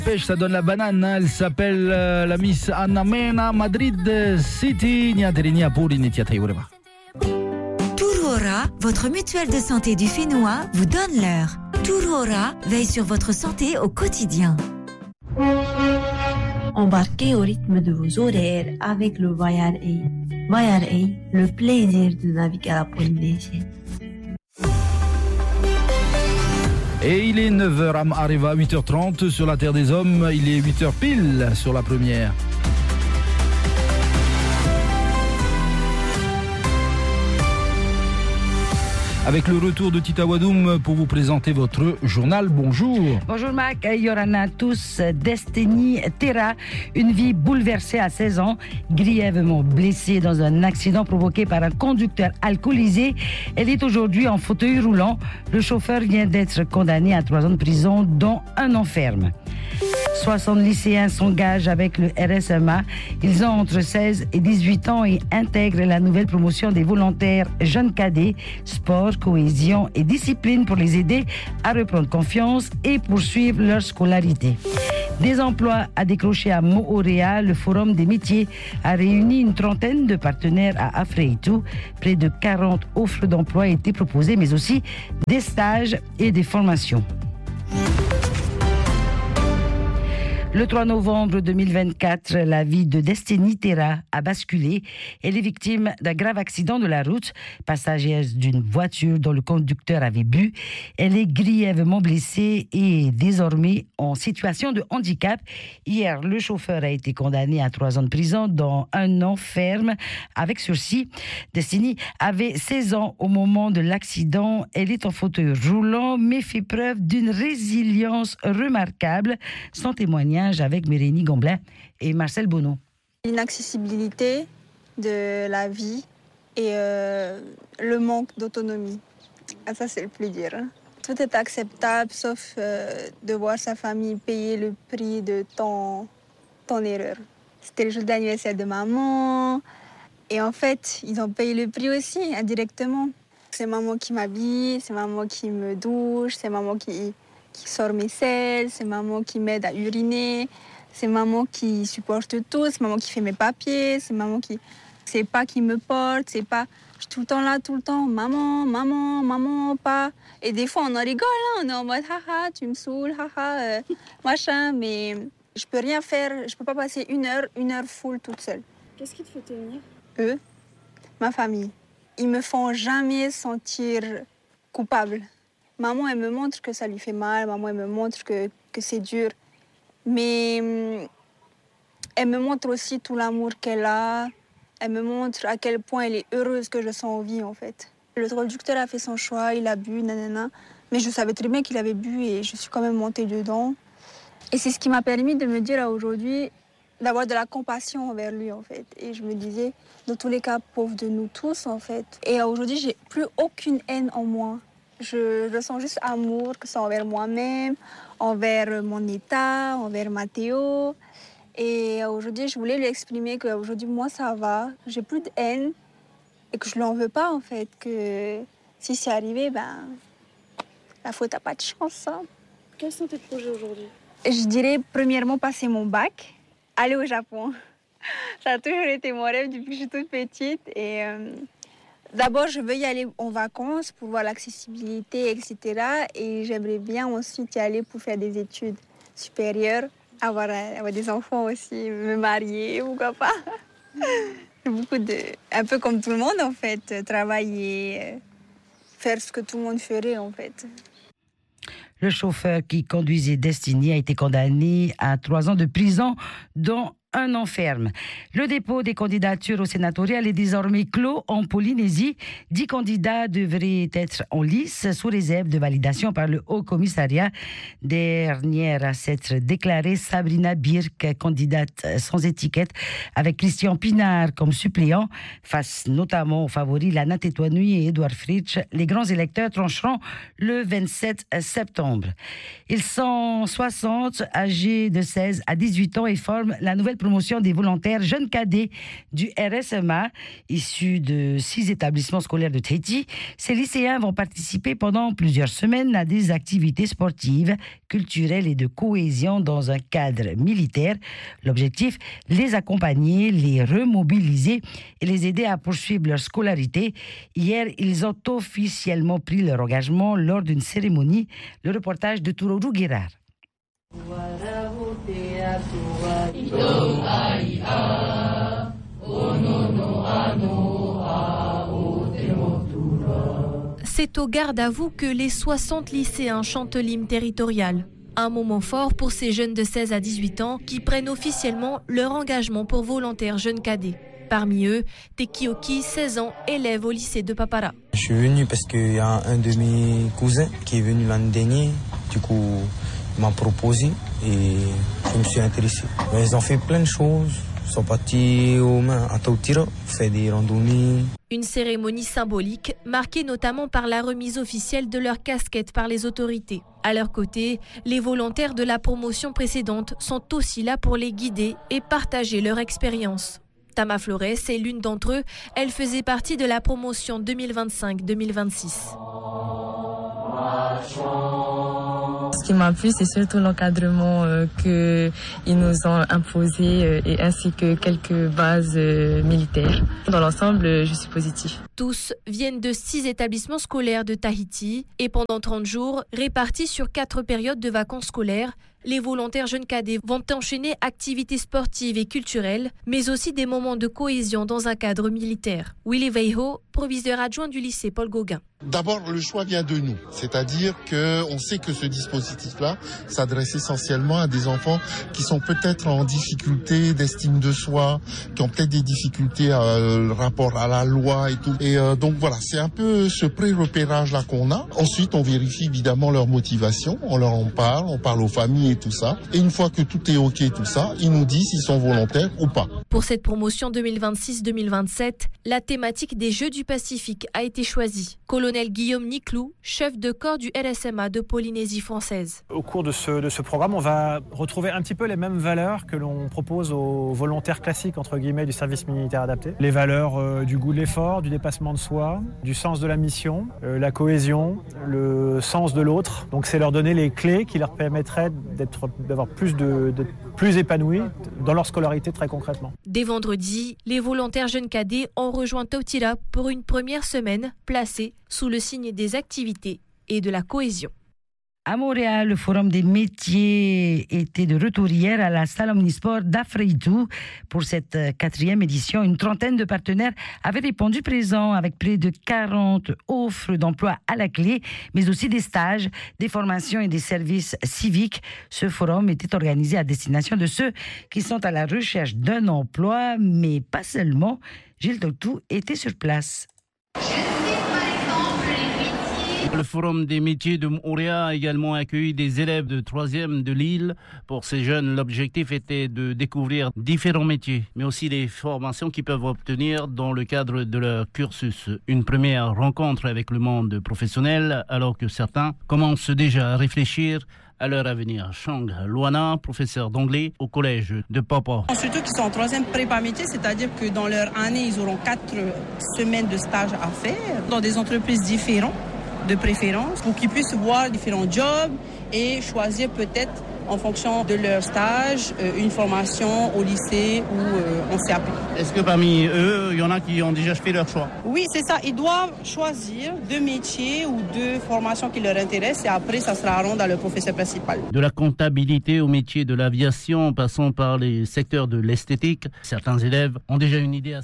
Pêche, ça donne la banane, hein. Elle s'appelle la Miss Anna Mena, Madrid City. Tourora, votre mutuelle de santé du Fénois, vous donne l'heure. Tourora veille sur votre santé au quotidien. Embarquez au rythme de vos horaires avec le Voyar Air. Voyar Air, le plaisir de naviguer à la Polynésie. Et il est 9h, arrive à 8h30 sur la Terre des Hommes. Il est 8h pile sur la première. Avec le retour de Tita Wadoum pour vous présenter votre journal. Bonjour. Bonjour Mac, Yorana tous. Destiny Terra, une vie bouleversée à 16 ans, grièvement blessée dans un accident provoqué par un conducteur alcoolisé. Elle est aujourd'hui en fauteuil roulant. Le chauffeur vient d'être condamné à 3 ans de prison, dont 1 an ferme. 60 lycéens s'engagent avec le RSMA. Ils ont entre 16 et 18 ans et intègrent la nouvelle promotion des volontaires jeunes cadets, sport, cohésion et discipline pour les aider à reprendre confiance et poursuivre leur scolarité. Des emplois à décrocher à Moorea, le Forum des métiers a réuni une trentaine de partenaires à Afreitou. Près de 40 offres d'emploi ont été proposées, mais aussi des stages et des formations. Le 3 novembre 2024, la vie de Destiny Terra a basculé. Elle est victime d'un grave accident de la route, passagère d'une voiture dont le conducteur avait bu. Elle est grièvement blessée et désormais en situation de handicap. Hier, le chauffeur a été condamné à 3 ans de prison, dont 1 an ferme avec sursis. Destiny avait 16 ans au moment de l'accident. Elle est en fauteuil roulant, mais fait preuve d'une résilience remarquable. Son témoignage avec Mérénie Gomblin et Marcel Bonneau. L'inaccessibilité de la vie et le manque d'autonomie. Ah, ça, c'est le plus dur. Tout est acceptable, sauf de voir sa famille payer le prix de ton erreur. C'était le jour d'anniversaire de maman. Et en fait, ils ont payé le prix aussi, indirectement. C'est maman qui m'habille, c'est maman qui me douche, c'est maman qui sort mes selles, c'est maman qui m'aide à uriner, c'est maman qui supporte tout, c'est maman qui fait mes papiers, c'est maman qui... C'est pas qui me porte, c'est pas... Je suis tout le temps là, tout le temps, maman, maman, maman, pas... Et des fois, on en rigole, hein, on est en mode, haha, tu me saoules, haha, machin, mais je peux rien faire, je peux pas passer une heure full toute seule. Qu'est-ce qui te fait tenir? Eux, ma famille, ils me font jamais sentir coupable. Maman, elle me montre que ça lui fait mal. Maman, elle me montre que c'est dur. Mais elle me montre aussi tout l'amour qu'elle a. Elle me montre à quel point elle est heureuse que je sois en vie, en fait. Le conducteur a fait son choix, il a bu, nanana. Mais je savais très bien qu'il avait bu et je suis quand même montée dedans. Et c'est ce qui m'a permis de me dire aujourd'hui, d'avoir de la compassion envers lui, en fait. Et je me disais, dans tous les cas, pauvre de nous tous, en fait. Et aujourd'hui, j'ai plus aucune haine en moi. Je ressens juste amour, que ce soit envers moi-même, envers mon état, envers Mathéo. Et aujourd'hui, je voulais lui exprimer qu'aujourd'hui, moi, ça va. J'ai plus de haine et que je ne l'en veux pas, en fait. Que si c'est arrivé, ben, la faute n'a pas de chance. Hein. Quels sont tes projets aujourd'hui? Je dirais, premièrement, passer mon bac, aller au Japon. Ça a toujours été mon rêve depuis que je suis toute petite. Et... d'abord, je veux y aller en vacances pour voir l'accessibilité, etc. Et j'aimerais bien ensuite y aller pour faire des études supérieures, avoir des enfants aussi, me marier, pourquoi pas. Un peu comme tout le monde, en fait, travailler, faire ce que tout le monde ferait, en fait. Le chauffeur qui conduisait Destiny a été condamné à 3 ans de prison, dont 1 an ferme. Le dépôt des candidatures au sénatorial est désormais clos en Polynésie. 10 candidats devraient être en lice sous réserve de validation par le Haut Commissariat. Dernière à s'être déclarée, Sabrina Birk, candidate sans étiquette, avec Christian Pinard comme suppléant, face notamment aux favoris Lana Tétouanoui et Édouard Fritsch. Les grands électeurs trancheront le 27 septembre. Ils sont 60, âgés de 16 à 18 ans et forment la nouvelle promotion des volontaires jeunes cadets du RSMA, issus de 6 établissements scolaires de Tahiti. Ces lycéens vont participer pendant plusieurs semaines à des activités sportives, culturelles et de cohésion dans un cadre militaire. L'objectif, les accompagner, les remobiliser et les aider à poursuivre leur scolarité. Hier, ils ont officiellement pris leur engagement lors d'une cérémonie. Le reportage de Tourourou Guérard. C'est au garde à vous que les 60 lycéens chantent l'hymne territorial. Un moment fort pour ces jeunes de 16 à 18 ans qui prennent officiellement leur engagement pour volontaires jeunes cadets. Parmi eux, Tekioki, 16 ans, élève au lycée de Papara. Je suis venu parce qu'il y a un de mes cousins qui est venu l'année dernière. Du coup, il m'a proposé et je me suis intéressé. Mais ils ont fait plein de choses. Ils sont partis à Tautira, fait des randonnées. Une cérémonie symbolique, marquée notamment par la remise officielle de leurs casquettes par les autorités. À leur côté, les volontaires de la promotion précédente sont aussi là pour les guider et partager leur expérience. Tama Flores est l'une d'entre eux. Elle faisait partie de la promotion 2025-2026. Ce qui m'a plu, c'est surtout l'encadrement qu'ils nous ont imposé et ainsi que quelques bases militaires. Dans l'ensemble, je suis positive. Tous viennent de 6 établissements scolaires de Tahiti et pendant 30 jours, répartis sur 4 périodes de vacances scolaires, les volontaires jeunes cadets vont enchaîner activités sportives et culturelles, mais aussi des moments de cohésion dans un cadre militaire. Willy Veiho, proviseur adjoint du lycée Paul Gauguin. D'abord, le choix vient de nous. C'est-à-dire qu'on sait que ce dispositif-là s'adresse essentiellement à des enfants qui sont peut-être en difficulté d'estime de soi, qui ont peut-être des difficultés rapport à la loi et tout. Et donc voilà, c'est un peu ce pré-repérage-là qu'on a. Ensuite, on vérifie évidemment leur motivation, on leur en parle, on parle aux familles et tout ça. Et une fois que tout est OK, tout ça, ils nous disent s'ils sont volontaires ou pas. Pour cette promotion 2026-2027, la thématique des Jeux du Pacifique a été choisie. Colonel Guillaume Niclou, chef de corps du RSMA de Polynésie française. Au cours de ce programme, on va retrouver un petit peu les mêmes valeurs que l'on propose aux volontaires classiques, entre guillemets, du service militaire adapté. Les valeurs du goût de l'effort, du dépassement de soi, du sens de la mission, la cohésion, le sens de l'autre. Donc c'est leur donner les clés qui leur permettraient d'avoir plus épanouis dans leur scolarité très concrètement. Dès vendredi, les volontaires jeunes cadets ont rejoint Tautira pour une première semaine placée sous le signe des activités et de la cohésion. À Montréal, le Forum des métiers était de retour hier à la salle Omnisport d'Afreitou. Pour cette 4e édition, une trentaine de partenaires avaient répondu présents avec près de 40 offres d'emploi à la clé, mais aussi des stages, des formations et des services civiques. Ce forum était organisé à destination de ceux qui sont à la recherche d'un emploi, mais pas seulement. Gilles Doctou était sur place. Le Forum des métiers de Montréal a également accueilli des élèves de 3e de l'île. Pour ces jeunes, l'objectif était de découvrir différents métiers, mais aussi les formations qu'ils peuvent obtenir dans le cadre de leur cursus. Une première rencontre avec le monde professionnel, alors que certains commencent déjà à réfléchir à leur avenir. Chang Luana, professeur d'anglais au collège de Papa. Surtout qu'ils sont en 3e prépa métier, c'est-à-dire que dans leur année, ils auront 4 semaines de stage à faire dans des entreprises différentes, de préférence, pour qu'ils puissent voir différents jobs et choisir peut-être en fonction de leur stage une formation au lycée ou en CAP. Est-ce que parmi eux, il y en a qui ont déjà fait leur choix? Oui, c'est ça. Ils doivent choisir 2 métiers ou 2 formations qui leur intéressent et après, ça sera rond dans le professeur principal. De la comptabilité au métier de l'aviation, passant par les secteurs de l'esthétique, certains élèves ont déjà une idée